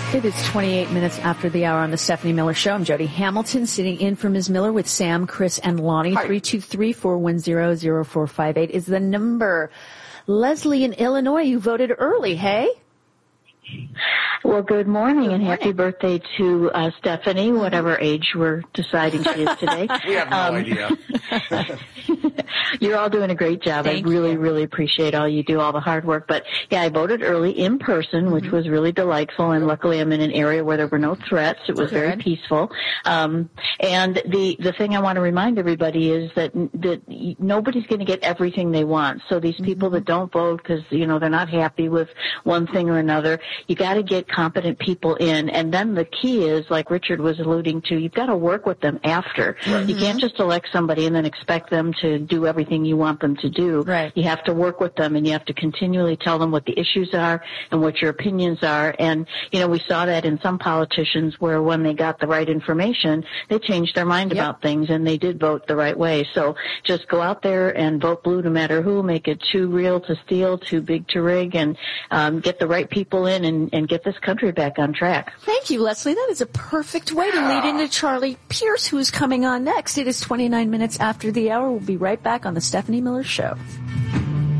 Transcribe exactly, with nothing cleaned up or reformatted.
It is twenty-eight minutes after the hour on the Stephanie Miller Show. I'm Jody Hamilton, sitting in for Miz Miller with Sam, Chris, and Lonnie. three two three, four one zero, zero four five eight is the number. Leslie in Illinois, you voted early, hey? Well, good morning, good and morning. Happy birthday to uh, Stephanie, whatever age we're deciding she is today. We have no um, idea. You're all doing a great job. Thank I really, you. really appreciate all you do, all the hard work. But, yeah, I voted early in person, mm-hmm. which was really delightful, and luckily I'm in an area where there were no threats. It was good. very peaceful. Um, and the, the thing I want to remind everybody is that, that nobody's going to get everything they want. So these people mm-hmm. that don't vote because, you know, they're not happy with one thing or another, you got to get competent people in. And then the key is, like Richard was alluding to, you've got to work with them after. Right. You can't just elect somebody and then expect them to do everything you want them to do. Right. You have to work with them, and you have to continually tell them what the issues are and what your opinions are. And, you know, we saw that in some politicians where when they got the right information, they changed their mind yep. about things, and they did vote the right way. So just go out there and vote blue no matter who. Make it too real to steal, too big to rig, and um, get the right people in and, and get this country back on track. Thank you, Leslie. That is a perfect way to lead into Charlie Pierce, who's coming on next. It is twenty-nine minutes after the hour. We'll be right back on the Stephanie Miller Show.